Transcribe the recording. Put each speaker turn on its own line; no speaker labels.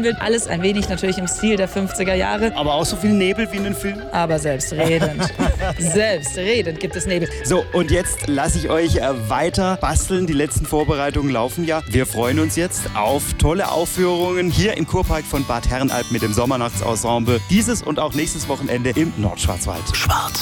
beschreiben will. Alles ein wenig natürlich im Stil der 50er Jahre.
Aber auch so viel Nebel wie in den Filmen?
Aber selbstredend. Selbstredend gibt es Nebel.
So, und jetzt lasse ich euch weiter basteln. Die letzten Vorbereitungen laufen ja. Wir freuen uns jetzt auf tolle Aufführungen hier im Kurpark von Bad Herrenalb mit dem Sommernachtsensemble. Dieses und auch nächstes Wochenende im Nordschwarzwald.
Schwarz